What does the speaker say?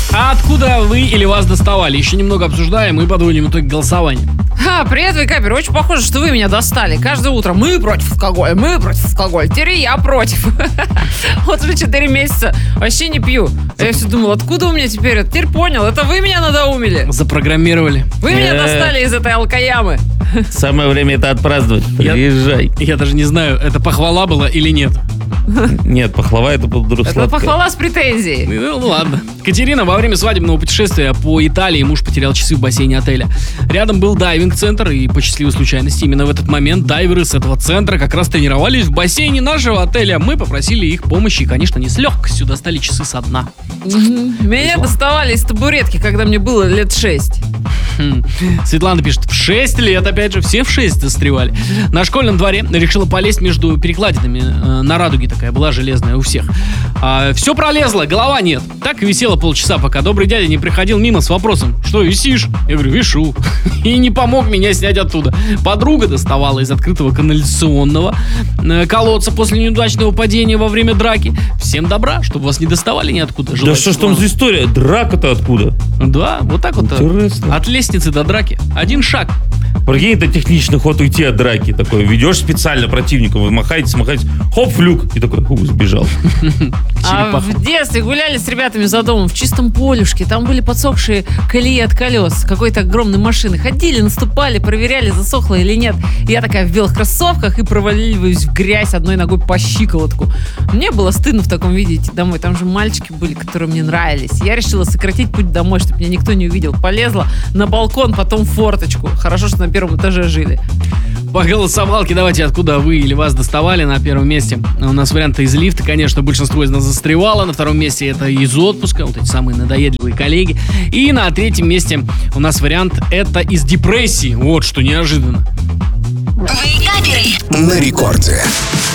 А откуда вы или вас доставали? Еще немного обсуждаем и подводим итоги голосования. Привет, Вейкапер. Очень похоже, что вы меня достали. Каждое утро мы против алкоголя, Теперь я против. Вот уже 4 месяца вообще не пью. Я все думал, откуда у меня теперь? Теперь понял, это вы меня надоумили. Запрограммировали. Вы меня достали из этой алкоямы. Самое время это отпраздновать. Приезжай. Я даже не знаю, это похвала была или нет. Нет, похвала это сладкое. Это похвала с претензией. Ну ладно. Катерина, во время свадебного путешествия по Италии муж потерял часы в бассейне отеля. Рядом был дайвинг-центр, и по счастливой случайности именно в этот момент дайверы с этого центра как раз тренировались в бассейне нашего отеля. Мы попросили их помощи и, конечно, не с легкостью достали часы со дна. Меня доставали из табуретки, когда мне было лет 6. Светлана пишет, в 6 лет, опять же, все в 6 застревали. На школьном дворе решила полезть между перекладинами. На радуге такая была железная у всех. Все пролезло, голова нет. Так и висела полчаса, пока добрый дядя не приходил мимо с вопросом: что, висишь? Я говорю, вишу. И не помог меня снять оттуда. Подруга доставала из открытого канализационного колодца после неудачного падения во время драки. Всем добра, чтобы вас не доставали ниоткуда. Да что ж там за история? Драка-то откуда? Да, вот так вот. Интересно. От лестницы до драки. Один шаг. Прикинь, это техничный ход уйти от драки. Такой, ведешь специально противника, вы махаетесь, хоп, флюк. И такой, сбежал. В детстве гуляли с ребятами за домом в чистом полюшке. Там были подсохшие колеи от колес какой-то огромной машины. Ходили, наступали, проверяли, засохло или нет. Я такая в белых кроссовках и проваливаюсь в грязь одной ногой по щиколотку. Мне было стыдно в таком виде идти домой. Там же мальчики были, которые мне нравились. Я решила сократить путь домой, чтобы меня никто не увидел. Полезла на балкон, потом в форточку. Хорошо, что на первом этаже жили. По голосовалке давайте, откуда вы или вас доставали на первом месте. У нас варианты из лифта, конечно, большинство из нас застревало. На втором месте это из отпуска, вот эти самые надоедливые коллеги. И на третьем месте у нас вариант это из депрессии. Вот что неожиданно. Вейкаперы на рекорде.